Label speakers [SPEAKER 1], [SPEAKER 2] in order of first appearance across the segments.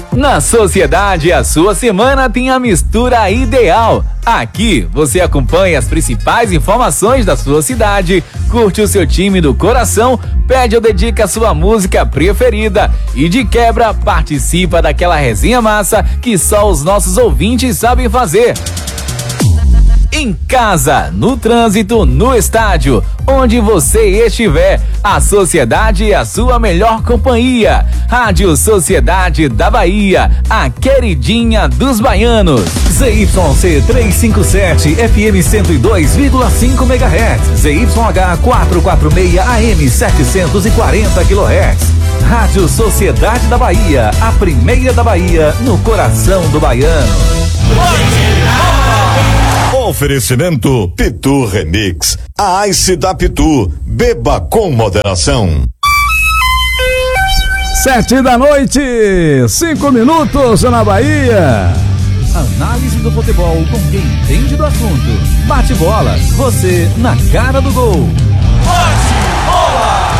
[SPEAKER 1] Na Sociedade, a sua semana tem a mistura ideal. Aqui você acompanha as principais informações da sua cidade, curte o seu time do coração, pede ou dedica a sua música preferida e de quebra participa daquela resenha massa que só os nossos ouvintes sabem fazer. Em casa, no trânsito, no estádio, onde você estiver, a Sociedade é a sua melhor companhia. Rádio Sociedade da Bahia, a queridinha dos baianos.
[SPEAKER 2] ZYC 357 FM 102,5 MHz, ZYH 446 AM 740 kHz. Rádio Sociedade da Bahia, a primeira da Bahia, no coração do baiano.
[SPEAKER 3] Oferecimento Pitu Remix. A Ice da Pitu. Beba com moderação.
[SPEAKER 4] 7h, 5 minutos na Bahia.
[SPEAKER 2] Análise do futebol com quem entende do assunto. Bate bola, você na cara do gol.
[SPEAKER 5] Bate bola!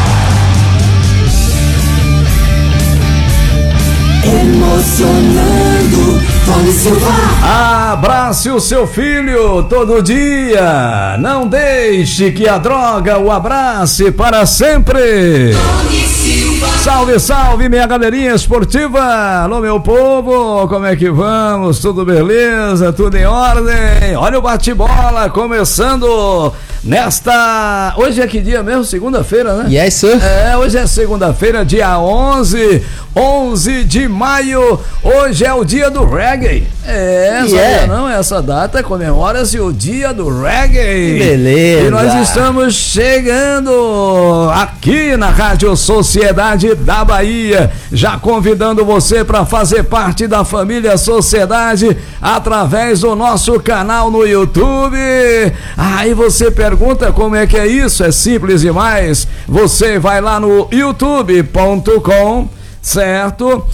[SPEAKER 6] Emocionando, Tony Silva.
[SPEAKER 4] Abrace o seu filho todo dia. Não deixe que a droga o abrace para sempre.
[SPEAKER 6] Tony Silva.
[SPEAKER 4] Salve, salve, minha galerinha esportiva. Alô, meu povo, como é que vamos? Tudo beleza? Tudo em ordem? Olha o bate-bola começando nesta... Hoje é que dia mesmo? Segunda-feira, né?
[SPEAKER 7] Yes, sir.
[SPEAKER 4] Hoje é segunda-feira, dia 11 de maio. Hoje é o dia do reggae. Sabia não? Essa data comemora-se o dia do reggae.
[SPEAKER 7] Que beleza.
[SPEAKER 4] E nós estamos chegando aqui na Rádio Sociedade da Bahia, já convidando você para fazer parte da família Sociedade através do nosso canal no YouTube. Aí você pergunta como é que é isso? É simples demais. Você vai lá no youtube.com, certo?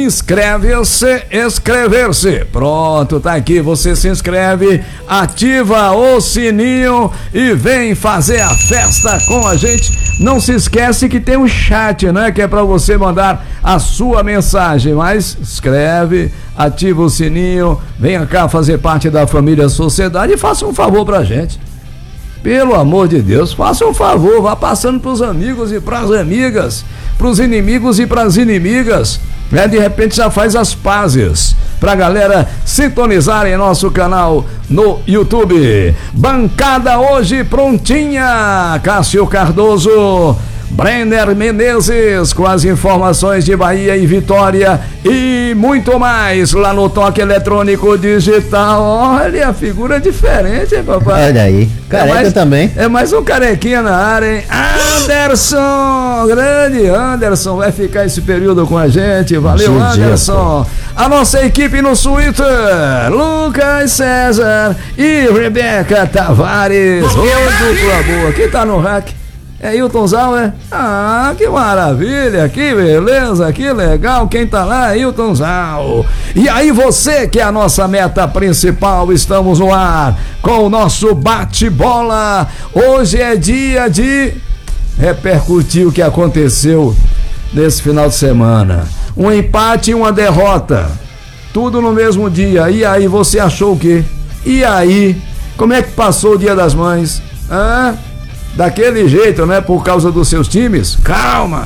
[SPEAKER 4] Inscrever-se. Pronto, tá aqui, você se inscreve, ativa o sininho e vem fazer a festa com a gente. Não se esquece que tem um chat, né? Que é para você mandar a sua mensagem, mas escreve, ativa o sininho, venha cá fazer parte da família Sociedade e faça um favor pra gente. Pelo amor de Deus, faça um favor, vá passando pros amigos e pras amigas, pros inimigos e pras inimigas, né? De repente já faz as pazes, pra galera sintonizar em nosso canal no YouTube. Bancada hoje prontinha, Cássio Cardoso, Brenner Menezes com as informações de Bahia e Vitória e muito mais lá no Toque Eletrônico Digital. Olha a figura diferente, hein, papai?
[SPEAKER 7] Olha aí, careca também.
[SPEAKER 4] É mais um carequinha na área, hein? Anderson, grande Anderson, vai ficar esse período com a gente. Valeu, Anderson. A nossa equipe no Twitter, Lucas César e Rebeca Tavares. Ô, dupla boa. Quem tá no hack? É Hilton Zal, é? Ah, que maravilha, que beleza, que legal. Quem tá lá é Hilton Zal. E aí você que é a nossa meta principal, estamos no ar com o nosso bate-bola. Hoje é dia de repercutir o que aconteceu nesse final de semana. Um empate e uma derrota, tudo no mesmo dia. E aí, você achou o quê? E aí, como é que passou o Dia das Mães? Daquele jeito, né? Por causa dos seus times? Calma.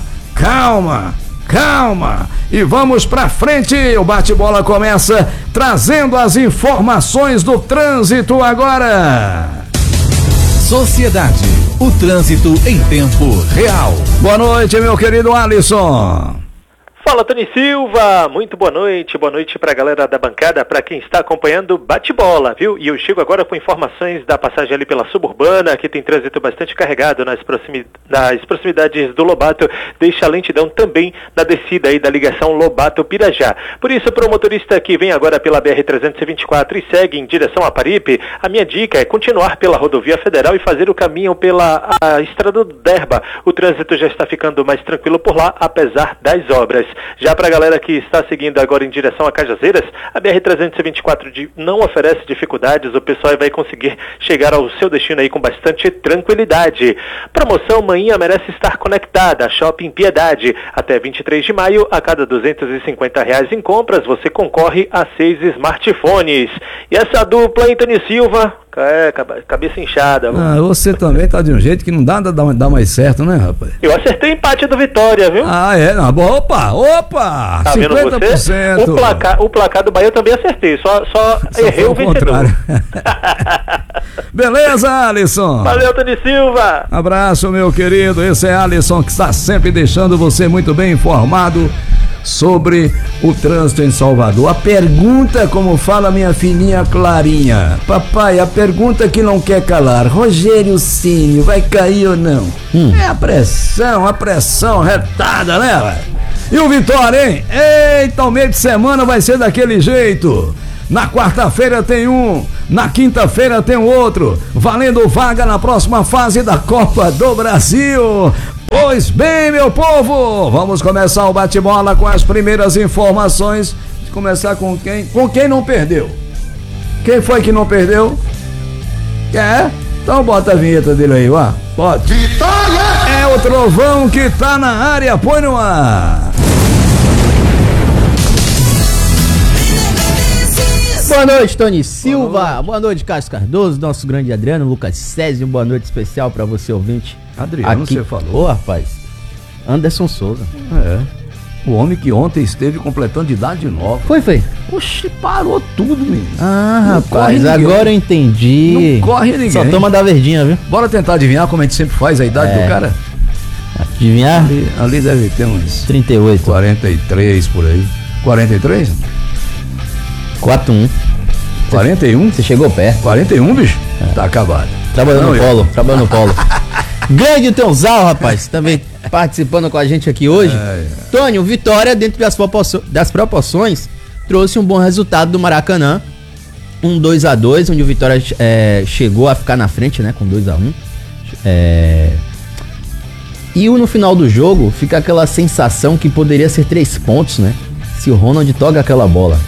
[SPEAKER 4] E vamos pra frente. O bate-bola começa trazendo as informações do trânsito agora.
[SPEAKER 2] Sociedade, o trânsito em tempo real.
[SPEAKER 4] Boa noite, meu querido Alisson.
[SPEAKER 8] Fala, Tony Silva, muito boa noite pra galera da bancada, pra quem está acompanhando o bate-bola, viu? E eu chego agora com informações da passagem ali pela Suburbana, que tem trânsito bastante carregado nas proximidades do Lobato, deixa a lentidão também na descida aí da ligação Lobato-Pirajá. Por isso, para o motorista que vem agora pela BR-324 e segue em direção a Paripe, a minha dica é continuar pela rodovia federal e fazer o caminho pela estrada do Derba. O trânsito já está ficando mais tranquilo por lá, apesar das obras. Já para a galera que está seguindo agora em direção a Cajazeiras, a BR-324 não oferece dificuldades, o pessoal vai conseguir chegar ao seu destino aí com bastante tranquilidade. Promoção Manhã Merece Estar Conectada, Shopping Piedade. Até 23 de maio, a cada R$250 em compras, você concorre a 6 smartphones. E essa dupla, hein, Tony Silva? Cabeça inchada.
[SPEAKER 4] Você também tá de um jeito que não dá mais certo, né, rapaz?
[SPEAKER 8] Eu acertei o empate do Vitória, viu?
[SPEAKER 4] Opa!
[SPEAKER 8] Tá 50%. Vendo você? O placar do Bahia eu também acertei, só errei o vencedor.
[SPEAKER 4] Beleza, Alisson?
[SPEAKER 8] Valeu, Tony Silva!
[SPEAKER 4] Abraço, meu querido. Esse é Alisson, que está sempre deixando você muito bem informado sobre o trânsito em Salvador. A pergunta, como fala minha filhinha Clarinha: papai, a pergunta que não quer calar, Rogério Ceni vai cair ou não? É a pressão retada, né, velho? E o Vitória, hein? Eita, o meio de semana vai ser daquele jeito. Na quarta-feira tem um, na quinta-feira tem outro, valendo vaga na próxima fase da Copa do Brasil. Pois bem, meu povo, vamos começar o bate-bola com as primeiras informações. Vamos começar com quem? Com quem não perdeu? Quem foi que não perdeu? Então bota a vinheta dele aí, ó. Pode. Vitória! É o Trovão que tá na área, põe no ar.
[SPEAKER 7] Boa noite, Tony Silva. Boa noite, Cássio Cardoso, nosso grande Adriano, Lucas Césio. Boa noite especial pra você, ouvinte.
[SPEAKER 4] Adriano,
[SPEAKER 7] aqui,
[SPEAKER 4] você falou.
[SPEAKER 7] Ô, rapaz, Anderson Souza.
[SPEAKER 4] O homem que ontem esteve completando de idade nova.
[SPEAKER 7] Foi.
[SPEAKER 4] Oxi, parou tudo, menino.
[SPEAKER 7] Rapaz, agora eu entendi.
[SPEAKER 4] Não corre ninguém.
[SPEAKER 7] Só toma da verdinha, viu?
[SPEAKER 4] Bora tentar adivinhar como a gente sempre faz a idade do cara?
[SPEAKER 7] Adivinhar?
[SPEAKER 4] Ali deve ter uns
[SPEAKER 7] 38.
[SPEAKER 4] 43 por aí. 43?
[SPEAKER 7] 41.
[SPEAKER 4] 41?
[SPEAKER 7] Você chegou perto.
[SPEAKER 4] 41, bicho? Tá acabado.
[SPEAKER 7] Trabalhando no polo. Grande Teuzal, rapaz, também participando com a gente aqui hoje. Tony, o Vitória, dentro das proporções, trouxe um bom resultado do Maracanã. 2-2, onde o Vitória chegou a ficar na frente, né, com 2-1. E no final do jogo, fica aquela sensação que poderia ser 3 pontos, né, se o Ronald toca aquela bola.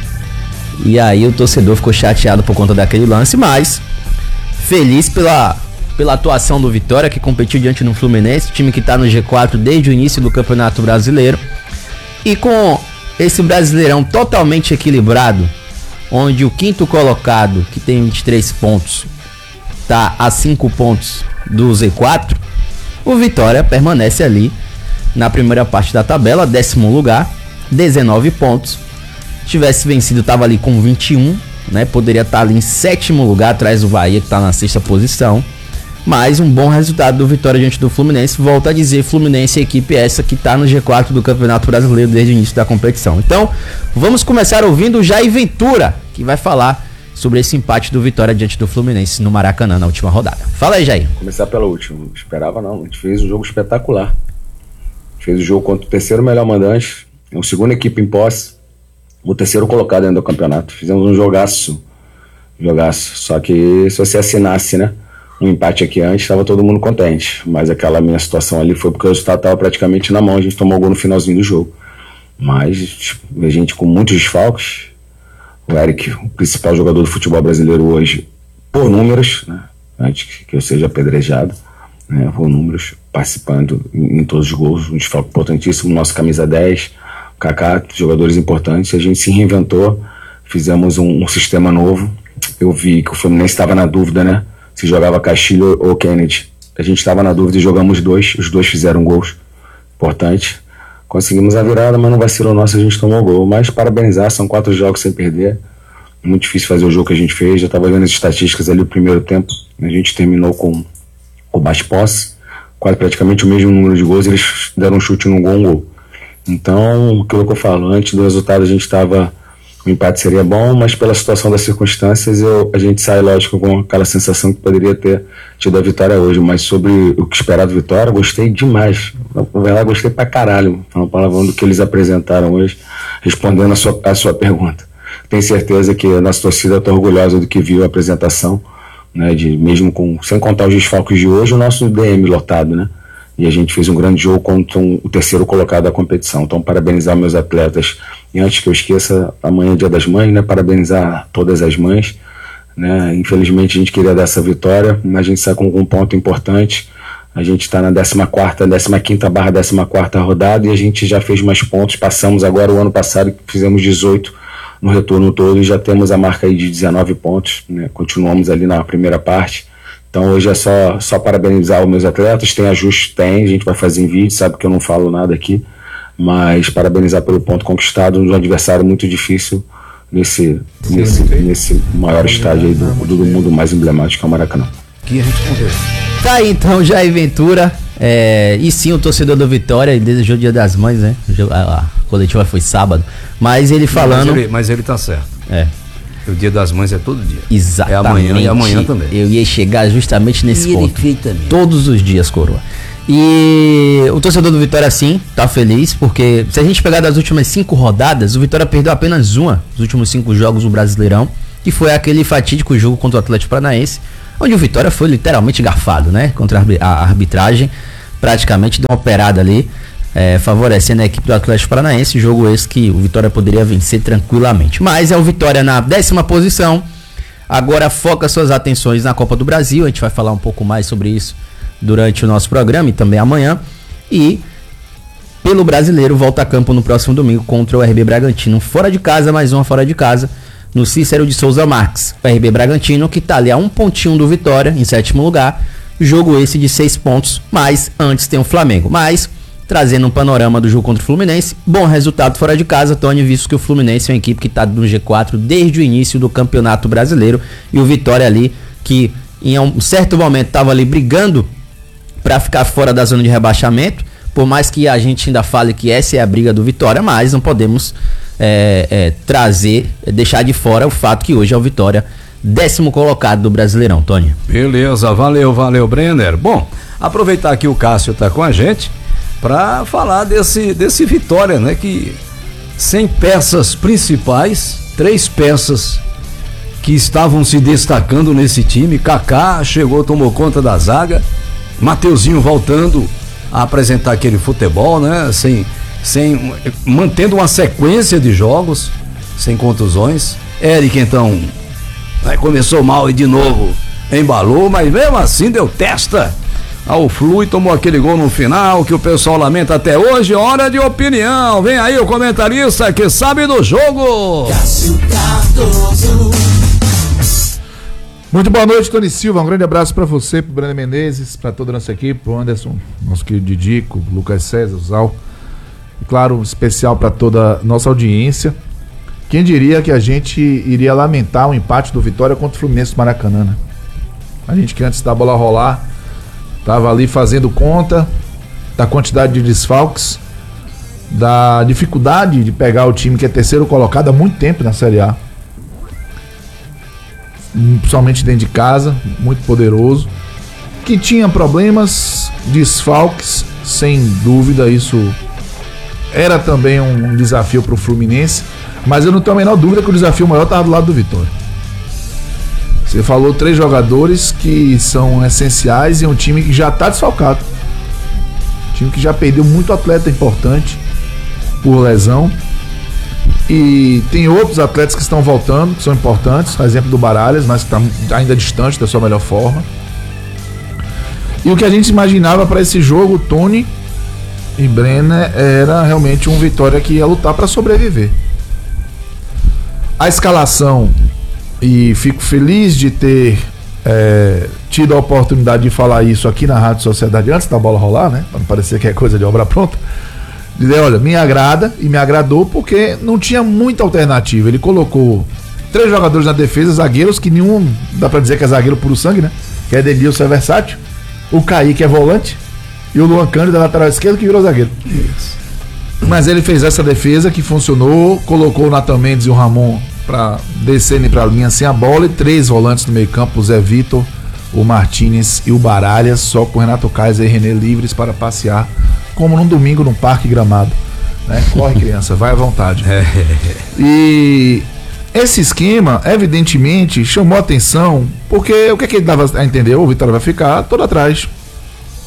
[SPEAKER 7] E aí o torcedor ficou chateado por conta daquele lance, mas feliz pela atuação do Vitória, que competiu diante do Fluminense, time que está no G4 desde o início do Campeonato Brasileiro. E com esse Brasileirão totalmente equilibrado, onde o quinto colocado, que tem 23 pontos, está a 5 pontos do Z4, o Vitória permanece ali na primeira parte da tabela, 10º lugar, 19 pontos. Tivesse vencido, estava ali com 21, né? Poderia estar ali em 7º lugar, atrás do Bahia, que está na 6ª posição. Mas um bom resultado do Vitória diante do Fluminense. Volto a dizer, Fluminense é a equipe essa que está no G4 do Campeonato Brasileiro desde o início da competição. Então, vamos começar ouvindo o Jair Ventura, que vai falar sobre esse empate do Vitória diante do Fluminense no Maracanã na última rodada. Fala aí, Jair.
[SPEAKER 9] Começar pela última. Não esperava não. A gente fez um jogo espetacular. A gente fez o jogo contra o terceiro melhor mandante, a segunda equipe em posse, o terceiro colocado dentro do campeonato. Fizemos um jogaço. Só que se você assinasse, né, um empate aqui antes, estava todo mundo contente. Mas aquela minha situação ali foi porque o resultado estava praticamente na mão. A gente tomou gol no finalzinho do jogo. Mas a gente com muitos desfalques. O Eric, o principal jogador do futebol brasileiro hoje, por números, né, antes que eu seja apedrejado, né, por números, participando em todos os gols. Um desfalque importantíssimo. Nosso camisa 10, Kaká, jogadores importantes. A gente se reinventou, fizemos um sistema novo. Eu vi que o Fluminense estava na dúvida, né, se jogava Castilho ou Kennedy. A gente estava na dúvida e jogamos os dois fizeram gols importantes. Conseguimos a virada, mas não vacilou nosso, a gente tomou gol. Mas parabenizar, são 4 jogos sem perder. Muito difícil fazer o jogo que a gente fez. Já estava vendo as estatísticas ali no primeiro tempo. A gente terminou com mais posse, quase praticamente o mesmo número de gols. Eles deram um chute no gol. Então, aquilo que eu falo, antes do resultado a gente estava... O empate seria bom, mas pela situação das circunstâncias a gente sai, lógico, com aquela sensação que poderia ter tido a vitória hoje. Mas sobre o que esperar do Vitória, gostei demais. Na verdade, gostei pra caralho, falando palavrão do que eles apresentaram hoje, respondendo a sua pergunta. Tenho certeza que a nossa torcida está orgulhosa do que viu a apresentação, né, mesmo sem contar os desfalques de hoje, o nosso DM lotado, né? e a gente fez um grande jogo contra o terceiro colocado da competição. Então, parabenizar meus atletas. E antes que eu esqueça, amanhã é Dia das Mães, né? Parabenizar todas as mães, né? Infelizmente a gente queria dar essa vitória, mas a gente sai com um ponto importante. A gente está na 15ª/14ª rodada e a gente já fez mais pontos. Passamos agora o ano passado, fizemos 18 no retorno todo e já temos a marca aí de 19 pontos, né? Continuamos ali na primeira parte. Então hoje é só parabenizar os meus atletas. Tem ajuste? Tem, a gente vai fazer em vídeo, sabe que eu não falo nada aqui, mas parabenizar pelo ponto conquistado num adversário muito difícil nesse maior estádio aí do mundo mais emblemático, que é o Maracanã.
[SPEAKER 4] Que a gente conversa.
[SPEAKER 7] Tá aí então, Jair Ventura, e sim, o torcedor do Vitória, ele desejou o Dia das Mães, né? A coletiva foi sábado, mas ele falando...
[SPEAKER 4] Mas ele tá certo. O Dia das Mães é todo dia.
[SPEAKER 7] Exatamente.
[SPEAKER 4] É amanhã e amanhã também.
[SPEAKER 7] Eu ia chegar justamente nesse ponto. Todos os dias, coroa. E o torcedor do Vitória, sim, tá feliz, porque se a gente pegar das últimas 5 rodadas, o Vitória perdeu apenas uma dos últimos 5 jogos do Brasileirão, que foi aquele fatídico jogo contra o Atlético Paranaense, onde o Vitória foi literalmente garfado, né? Contra a arbitragem, praticamente deu uma operada ali, favorecendo a equipe do Atlético Paranaense, jogo esse que o Vitória poderia vencer tranquilamente. Mas é o Vitória na 10ª posição, agora foca suas atenções na Copa do Brasil, a gente vai falar um pouco mais sobre isso durante o nosso programa e também amanhã, e pelo Brasileiro volta a campo no próximo domingo contra o RB Bragantino, fora de casa, mais uma fora de casa, no Cícero de Souza Marques. O RB Bragantino que tá ali a 1 pontinho do Vitória, em 7º lugar, jogo esse de 6 pontos, mas antes tem o Flamengo. Mas, trazendo um panorama do jogo contra o Fluminense, bom resultado fora de casa, Tony, visto que o Fluminense é uma equipe que tá no G4 desde o início do Campeonato Brasileiro, e o Vitória ali, que em um certo momento tava ali brigando para ficar fora da zona de rebaixamento, por mais que a gente ainda fale que essa é a briga do Vitória, mas não podemos deixar de fora o fato que hoje é o Vitória 10º colocado do Brasileirão, Tony.
[SPEAKER 4] Beleza, valeu, Brenner. Bom, aproveitar que o Cássio tá com a gente para falar desse Vitória, né, que sem peças principais, 3 peças que estavam se destacando nesse time. Kaká chegou, tomou conta da zaga, Mateuzinho voltando a apresentar aquele futebol, né? Mantendo uma sequência de jogos, sem contusões. Eric, então, começou mal e de novo embalou, mas mesmo assim deu testa ao Flu e tomou aquele gol no final que o pessoal lamenta até hoje. Hora de opinião, vem aí o comentarista que sabe do jogo.
[SPEAKER 6] Cássio Cardoso.
[SPEAKER 10] Muito boa noite, Tony Silva. Um grande abraço para você, pro Breno Menezes, para toda a nossa equipe, pro Anderson, nosso querido Didico, Lucas César, Zal. E claro, um especial para toda a nossa audiência. Quem diria que a gente iria lamentar o empate do Vitória contra o Fluminense do Maracanã, né? A gente que antes da bola rolar estava ali fazendo conta da quantidade de desfalques, da dificuldade de pegar o time que é terceiro colocado há muito tempo na Série A, principalmente dentro de casa, muito poderoso, que tinha problemas, desfalques, sem dúvida. Isso era também um desafio para o Fluminense, mas eu não tenho a menor dúvida que o desafio maior estava do lado do Vitória. Você falou 3 jogadores que são essenciais em um time que já está desfalcado, um time que já perdeu muito atleta importante por lesão. E tem outros atletas que estão voltando, que são importantes, exemplo do Baralhas, mas que está ainda distante da sua melhor forma. E o que a gente imaginava para esse jogo, Tony e Brenner, era realmente um Vitória que ia lutar para sobreviver. A escalação, e fico feliz de ter tido a oportunidade de falar isso aqui na Rádio Sociedade antes da bola rolar, né? Para não parecer que é coisa de obra pronta. Dizer, olha, me agrada e me agradou porque não tinha muita alternativa. Ele colocou 3 jogadores na defesa, zagueiros, que nenhum dá pra dizer que é zagueiro puro sangue, né? Que é Edenilson, é versátil. O Kaique é volante. E o Luan Cândido da lateral esquerda, que virou zagueiro. Isso. Mas ele fez essa defesa que funcionou, colocou o Nathan Mendes e o Ramon pra descerem pra linha sem a bola, e 3 volantes no meio campo, o Zé Vitor, o Martínez e o Baralhas, só com o Renato Kaiser e René livres para passear, como num domingo num parque gramado, né? Corre, criança, vai à vontade. E esse esquema, evidentemente, chamou atenção, porque o que ele dava a entender? O Vitória vai ficar todo atrás. O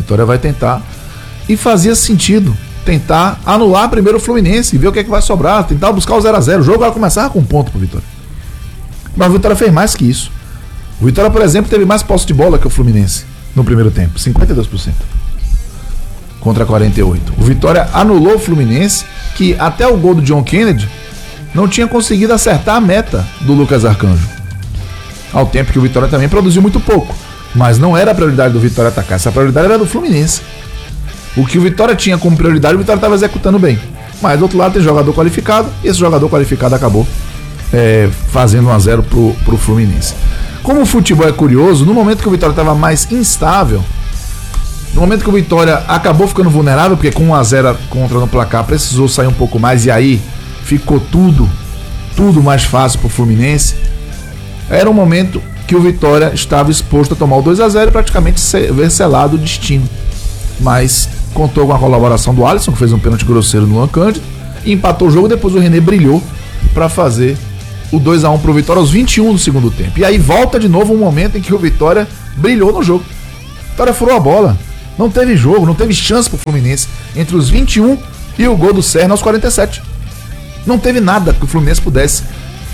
[SPEAKER 10] Vitória vai tentar. E fazia sentido tentar anular primeiro o Fluminense e ver o que é que vai sobrar, tentar buscar o 0x0. O jogo vai começar com um ponto pro Vitória. Mas o Vitória fez mais que isso. O Vitória, por exemplo, teve mais posse de bola que o Fluminense no primeiro tempo, 52%. Contra 48%. O Vitória anulou o Fluminense, que até o gol do John Kennedy não tinha conseguido acertar a meta do Lucas Arcanjo. Ao tempo que o Vitória também produziu muito pouco. Mas não era a prioridade do Vitória atacar, essa prioridade era do Fluminense. O que o Vitória tinha como prioridade, o Vitória estava executando bem. Mas do outro lado tem jogador qualificado, e esse jogador qualificado acabou fazendo 1x0 pro Fluminense. Como o futebol é curioso, no momento que o Vitória estava mais instável, no momento que o Vitória acabou ficando vulnerável, porque com 1x0 contra no placar precisou sair um pouco mais, e aí ficou tudo mais fácil pro Fluminense, era um momento que o Vitória estava exposto a tomar o 2x0 e praticamente ver selado o destino. Mas contou com a colaboração do Alisson, que fez um pênalti grosseiro no Luan Cândido, e empatou o jogo. Depois o René brilhou para fazer o 2x1 pro Vitória aos 21 do segundo tempo. E aí volta de novo um momento em que o Vitória brilhou no jogo. O Vitória furou a bola, não teve jogo, não teve chance pro Fluminense entre os 21 e o gol do Serna aos 47. Não teve nada que o Fluminense pudesse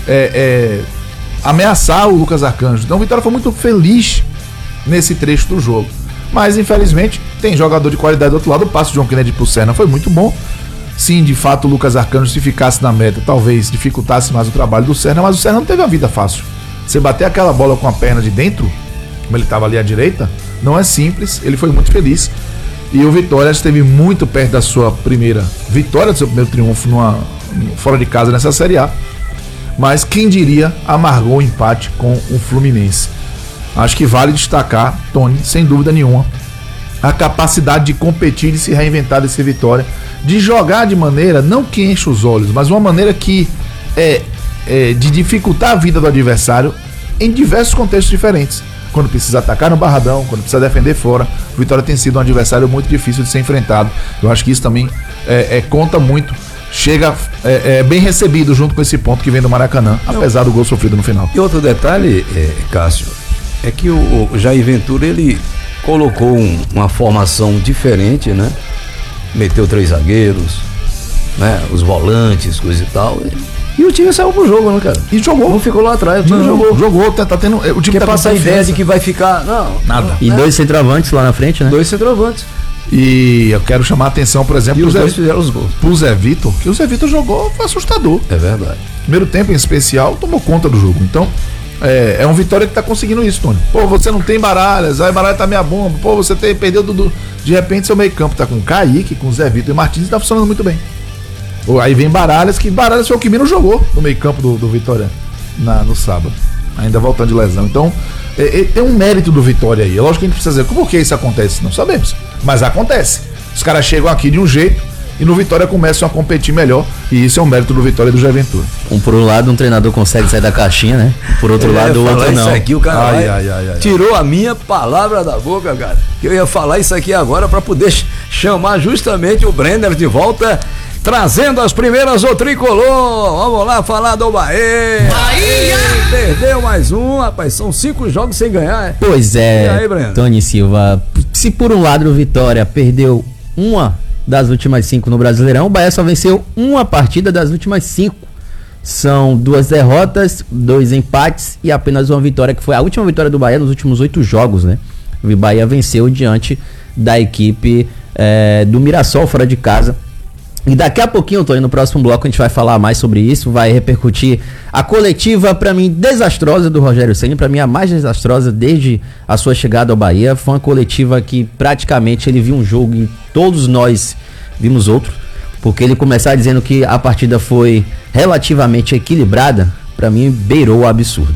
[SPEAKER 10] ameaçar o Lucas Arcanjo. Então o Vitória foi muito feliz nesse trecho do jogo. Mas infelizmente tem jogador de qualidade do outro lado. O passe de John Kennedy pro Serna foi muito bom. Sim, de fato o Lucas Arcanjo, se ficasse na meta, talvez dificultasse mais o trabalho do Serna, mas o Serna não teve a vida fácil. Você bater aquela bola com a perna de dentro, como ele estava ali à direita, não é simples. Ele foi muito feliz. E o Vitória esteve muito perto da sua primeira vitória, do seu primeiro triunfo fora de casa nessa Série A. Mas quem diria, amargou o empate com o Fluminense. Acho que vale destacar, Tony, sem dúvida nenhuma, a capacidade de competir e se reinventar desse Vitória, de jogar de maneira, não que enche os olhos, mas uma maneira que de dificultar a vida do adversário em diversos contextos diferentes. Quando precisa atacar no Barradão, quando precisa defender fora, o Vitória tem sido um adversário muito difícil de ser enfrentado. Eu acho que isso também conta muito. Chega bem recebido junto com esse ponto que vem do Maracanã, apesar do gol sofrido no final.
[SPEAKER 4] E outro detalhe, Cássio, é que o Jair Ventura, ele colocou uma formação diferente, né? Meteu 3 zagueiros, né? Os volantes, coisa e tal. E o time saiu pro jogo, né, cara? E jogou. Não ficou lá atrás, o time jogou. Tá tendo. O time passa a ideia de que vai ficar. Não, nada.
[SPEAKER 7] E 2 centroavantes lá na frente, né?
[SPEAKER 4] 2 centroavantes.
[SPEAKER 10] E eu quero chamar a atenção, por exemplo,
[SPEAKER 4] e os dois fizeram os gols.
[SPEAKER 10] Pro Zé Vitor, que o Zé Vitor jogou, foi assustador.
[SPEAKER 4] É verdade.
[SPEAKER 10] Primeiro tempo em especial, tomou conta do jogo. Então, é um Vitória que tá conseguindo isso, Tony. Pô, você não tem Baralhas, aí Baralhas tá meia bomba. Pô, você perdeu de repente seu meio campo tá com Kaique, com Zé Vitor e Martins, e tá funcionando muito bem. Aí vem Baralhas, que Baralhas foi o que menos jogou no meio campo do Vitória no sábado, ainda voltando de lesão. Então, tem um mérito do Vitória aí. É lógico que a gente precisa dizer, por que isso acontece? Não sabemos, mas acontece. Os caras chegam aqui de um jeito e no Vitória começam a competir melhor, e isso é um mérito do Vitória e do Jair Ventura.
[SPEAKER 7] Por um lado, um treinador consegue sair da caixinha, né? Por outro lado, o outro não.
[SPEAKER 4] Isso aqui, o cara tirou a minha palavra da boca, cara. Eu ia falar isso aqui agora para poder chamar justamente o Brenner de volta, trazendo as primeiras do Tricolor. Vamos lá falar do Bahia. Perdeu mais um, rapaz. São 5 jogos sem ganhar.
[SPEAKER 7] Pois é, e aí, Breno? Tony Silva. Se por um lado o Vitória perdeu uma das últimas 5 no Brasileirão, o Bahia só venceu uma partida das últimas 5. São 2 derrotas, 2 empates e apenas uma vitória, que foi a última vitória do Bahia nos últimos 8 jogos, né? O Bahia venceu diante da equipe do Mirassol fora de casa. E daqui a pouquinho, Tony, no próximo bloco a gente vai falar mais sobre isso, vai repercutir a coletiva, pra mim, desastrosa do Rogério Ceni, pra mim a mais desastrosa desde a sua chegada ao Bahia. Foi uma coletiva que praticamente ele viu um jogo e todos nós vimos outro, porque ele começar dizendo que a partida foi relativamente equilibrada, pra mim beirou o absurdo.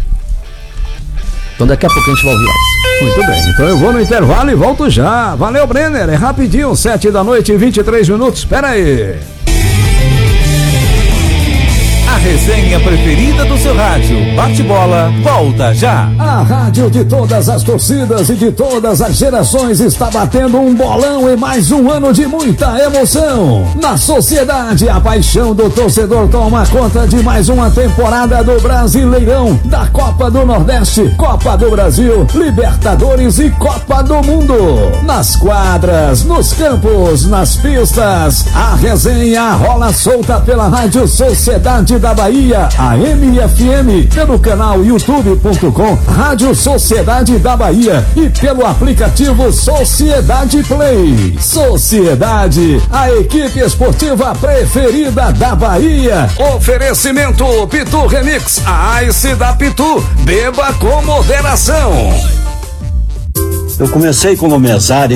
[SPEAKER 7] Então daqui a pouco a gente vai ouvir mais.
[SPEAKER 4] Muito bem, então eu vou no intervalo e volto já. Valeu, Brenner, é rapidinho, 7 da noite e 23 minutos, espera aí.
[SPEAKER 2] resenha preferida do seu rádio. Bate-bola, volta já.
[SPEAKER 4] A rádio de todas as torcidas e de todas as gerações está batendo um bolão e mais um ano de muita emoção. Na Sociedade, a paixão do torcedor toma conta de mais uma temporada do Brasileirão, da Copa do Nordeste, Copa do Brasil, Libertadores e Copa do Mundo. Nas quadras, nos campos, nas pistas, a resenha rola solta pela Rádio Sociedade da Bahia, a MFM, pelo canal youtube.com Rádio Sociedade da Bahia e pelo aplicativo Sociedade Play. Sociedade, a equipe esportiva preferida da Bahia. Oferecimento Pitu Remix, a Ice da Pitu. Beba com moderação.
[SPEAKER 11] Eu comecei como mesário em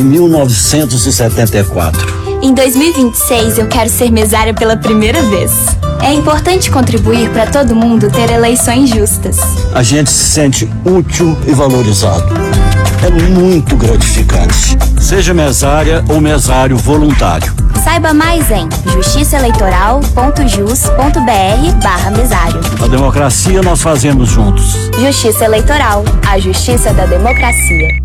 [SPEAKER 11] 1974.
[SPEAKER 12] Em 2026 eu quero ser mesária pela primeira vez. É importante contribuir para todo mundo ter eleições justas.
[SPEAKER 11] A gente se sente útil e valorizado. É muito gratificante. Seja mesária ou mesário voluntário.
[SPEAKER 12] Saiba mais em justiçaeleitoral.jus.br/mesário.
[SPEAKER 11] A democracia nós fazemos juntos.
[SPEAKER 12] Justiça Eleitoral, a justiça da democracia.